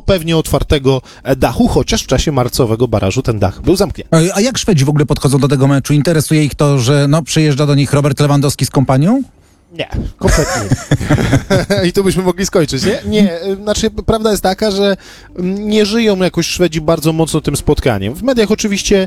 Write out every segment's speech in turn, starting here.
pewnie otwartego dachu, chociaż w czasie marcowego barażu ten dach był zamknięty. A jak Szwedzi w ogóle podchodzą do tego meczu? Interesuje ich to, że przyjeżdża do nich Robert Lewandowski z kompanią? Nie, kompletnie nie. I tu byśmy mogli skończyć, nie? Nie, znaczy prawda jest taka, że nie żyją jakoś Szwedzi bardzo mocno tym spotkaniem. W mediach oczywiście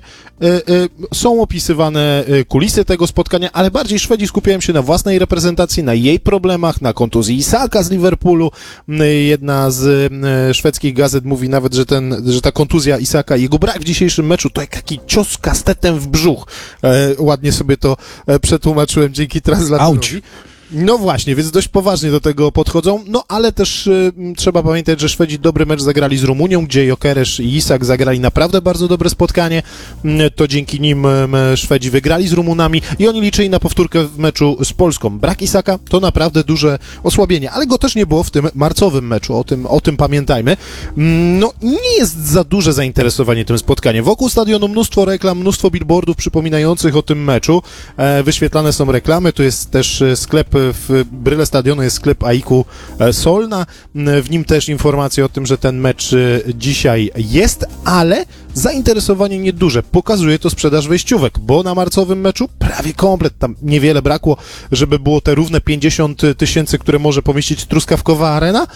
są opisywane kulisy tego spotkania, ale bardziej Szwedzi skupiają się na własnej reprezentacji, na jej problemach, na kontuzji Isaka z Liverpoolu. Jedna z szwedzkich gazet mówi nawet, że ta kontuzja Isaka i jego brak w dzisiejszym meczu to jak taki cios kastetem w brzuch. Ładnie sobie to przetłumaczyłem dzięki translatorowi. No właśnie, więc dość poważnie do tego podchodzą, no ale też trzeba pamiętać, że Szwedzi dobry mecz zagrali z Rumunią, gdzie Gyökeres i Isak zagrali naprawdę bardzo dobre spotkanie, to dzięki nim Szwedzi wygrali z Rumunami i oni liczyli na powtórkę w meczu z Polską. Brak Isaka to naprawdę duże osłabienie, ale go też nie było w tym marcowym meczu, o tym pamiętajmy. No nie jest za duże zainteresowanie tym spotkaniem. Wokół stadionu mnóstwo reklam, mnóstwo billboardów przypominających o tym meczu, wyświetlane są reklamy, tu jest też sklep w bryle stadionu jest sklep Aiku Solna, w nim też informacje o tym, że ten mecz dzisiaj jest, ale zainteresowanie nieduże. Pokazuje to sprzedaż wejściówek, bo na marcowym meczu prawie komplet, tam niewiele brakło, żeby było te równe 50 000, które może pomieścić Truskawkowa Arena,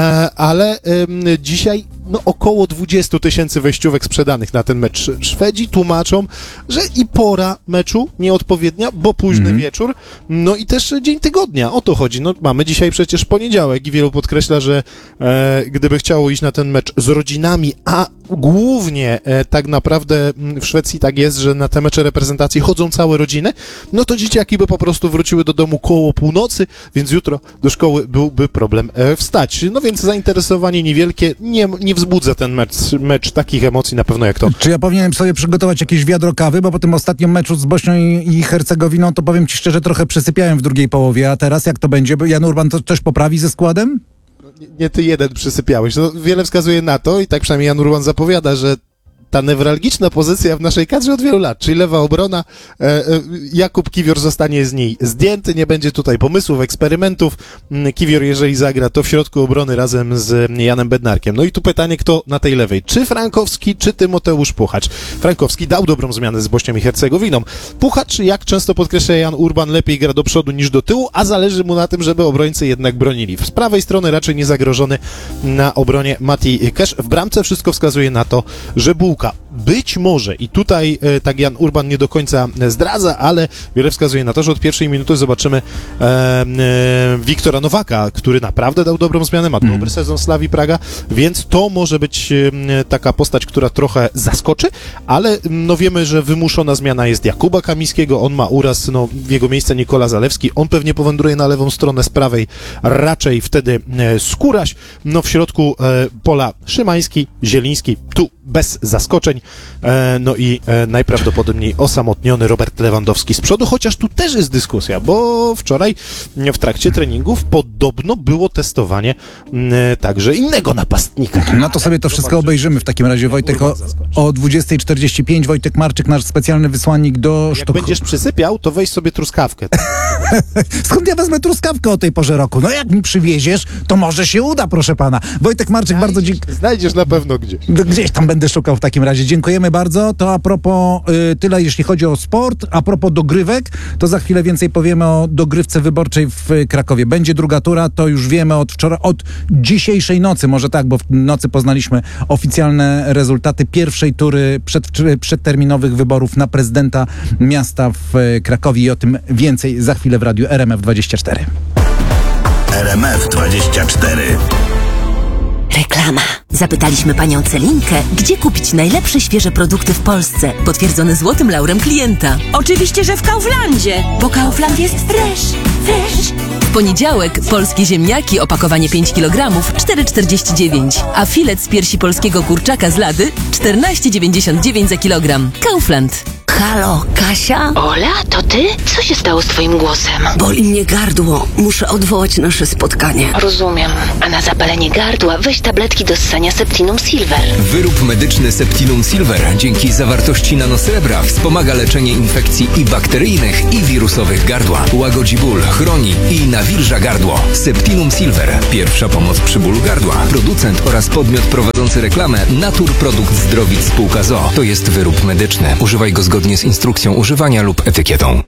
ale dzisiaj około 20 000 wejściówek sprzedanych na ten mecz. Szwedzi tłumaczą, że i pora meczu nieodpowiednia, bo późny wieczór, no i też dzień tygodnia, o to chodzi. No, mamy dzisiaj przecież poniedziałek i wielu podkreśla, że gdyby chciało iść na ten mecz z rodzinami, a głównie tak naprawdę w Szwecji tak jest, że na te mecze reprezentacji chodzą całe rodziny, no to dzieciaki by po prostu wróciły do domu koło północy, więc jutro do szkoły byłby problem wstać. No więc zainteresowanie niewielkie, nie wzbudza ten mecz takich emocji na pewno jak to. Czy ja powinienem sobie przygotować jakieś wiadro kawy, bo po tym ostatnim meczu z Bośnią i Hercegowiną to powiem ci szczerze, trochę przysypiałem w drugiej połowie, a teraz jak to będzie? Jan Urban to też poprawi ze składem? Nie ty jeden przysypiałeś. No, wiele wskazuje na to i tak przynajmniej Jan Urban zapowiada, że ta newralgiczna pozycja w naszej kadrze od wielu lat, czyli lewa obrona, Jakub Kiwior zostanie z niej zdjęty, nie będzie tutaj pomysłów, eksperymentów. Kiwior, jeżeli zagra, to w środku obrony razem z Janem Bednarkiem. No i tu pytanie, kto na tej lewej? Czy Frankowski, czy Tymoteusz Puchacz? Frankowski dał dobrą zmianę z Bośnią i Hercegowiną. Puchacz, jak często podkreśla Jan Urban, lepiej gra do przodu niż do tyłu, a zależy mu na tym, żeby obrońcy jednak bronili. Z prawej strony raczej niezagrożony na obronie Mati Kesz. W bramce wszystko wskazuje na to, że Bułka. Być może, i tutaj tak Jan Urban nie do końca zdradza, ale wiele wskazuje na to, że od pierwszej minuty zobaczymy Wiktora Nowaka, który naprawdę dał dobrą zmianę, ma dobry sezon Slavii Praga, więc to może być taka postać, która trochę zaskoczy, ale no wiemy, że wymuszona zmiana jest Jakuba Kamińskiego, on ma uraz, no w jego miejsce Nikola Zalewski, on pewnie powędruje na lewą stronę, z prawej raczej wtedy Skóraś, no w środku pola Szymański, Zieliński, tu bez zaskoczeń, no i najprawdopodobniej osamotniony Robert Lewandowski z przodu, chociaż tu też jest dyskusja, bo wczoraj w trakcie treningów podobno było testowanie także innego napastnika. No to sobie to wszystko obejrzymy w takim razie, Wojtek, o 20:45. Wojtek Marczyk, nasz specjalny wysłannik do Jak Sztokholmu. będziesz przysypiał, to weź sobie truskawkę. Skąd ja wezmę truskawkę o tej porze roku? No jak mi przywieziesz, to może się uda, proszę pana. Wojtek Marczyk, bardzo dziękuję. Znajdziesz na pewno gdzieś. Gdzieś tam będę szukał w takim razie. Dziękujemy bardzo. To a propos tyle, jeśli chodzi o sport. A propos dogrywek, to za chwilę więcej powiemy o dogrywce wyborczej w Krakowie. Będzie druga tura, to już wiemy od wczoraj, od dzisiejszej nocy, może tak, bo w nocy poznaliśmy oficjalne rezultaty pierwszej tury przedterminowych wyborów na prezydenta miasta w Krakowie i o tym więcej za chwilę w radiu RMF24. RMF24. Reklama. Zapytaliśmy panią Celinkę, gdzie kupić najlepsze świeże produkty w Polsce, potwierdzone złotym laurem klienta. Oczywiście, że w Kauflandzie, bo Kaufland jest fresh. W poniedziałek polskie ziemniaki, opakowanie 5 kg, 4,49, a filet z piersi polskiego kurczaka z Lady 14,99 za kilogram. Kaufland. Halo, Kasia? Ola, to ty? Co się stało z twoim głosem? Boli mnie gardło. Muszę odwołać nasze spotkanie. Rozumiem. A na zapalenie gardła weź tabletki do ssania Septinum Silver. Wyrób medyczny Septinum Silver dzięki zawartości nanosrebra wspomaga leczenie infekcji i bakteryjnych, i wirusowych gardła. Łagodzi ból, chroni i nawilża gardło. Septinum Silver. Pierwsza pomoc przy bólu gardła. Producent oraz podmiot prowadzący prowadzący reklamę Naturprodukt Zdrowic Spółka ZOO. To jest wyrób medyczny. Używaj go zgodnie z instrukcją używania lub etykietą.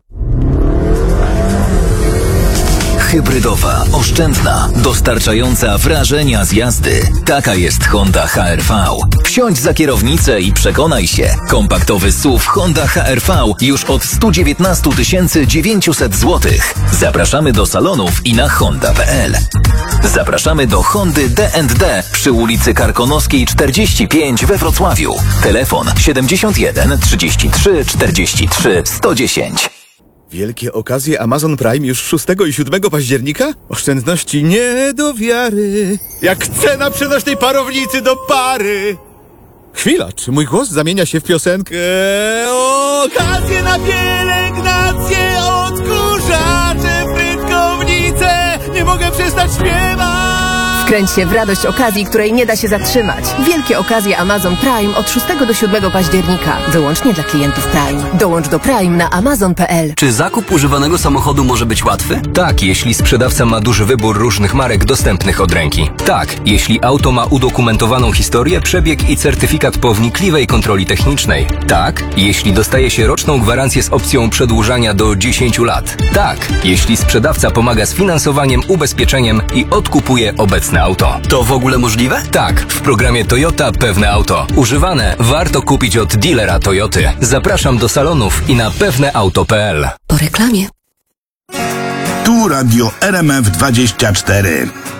Hybrydowa, oszczędna, dostarczająca wrażenia z jazdy. Taka jest Honda HR-V. Wsiądź za kierownicę i przekonaj się. Kompaktowy SUV Honda HR-V już od 119 900 zł. Zapraszamy do salonów i na honda.pl. Zapraszamy do Hondy D&D przy ulicy Karkonoskiej 45 we Wrocławiu. Telefon 71 33 43 110. Wielkie okazje Amazon Prime już 6 i 7 października? Oszczędności nie do wiary. Jak cena przenośnej parownicy do pary. Chwila, czy mój głos zamienia się w piosenkę? Okazje na pielęgnację, odkurzacze, frytkownice. Nie mogę przestać śpiewać. Wkręć się w radość okazji, której nie da się zatrzymać. Wielkie okazje Amazon Prime od 6 do 7 października. Wyłącznie dla klientów Prime. Dołącz do Prime na amazon.pl. Czy zakup używanego samochodu może być łatwy? Tak, jeśli sprzedawca ma duży wybór różnych marek dostępnych od ręki. Tak, jeśli auto ma udokumentowaną historię, przebieg i certyfikat po wnikliwej kontroli technicznej. Tak, jeśli dostaje się roczną gwarancję z opcją przedłużania do 10 lat. Tak, jeśli sprzedawca pomaga z finansowaniem, ubezpieczeniem i odkupuje obecne auto. To w ogóle możliwe? Tak, w programie Toyota Pewne Auto. Używane warto kupić od dealera Toyoty. Zapraszam do salonów i na pewneauto.pl. Po reklamie. Tu Radio RMF 24.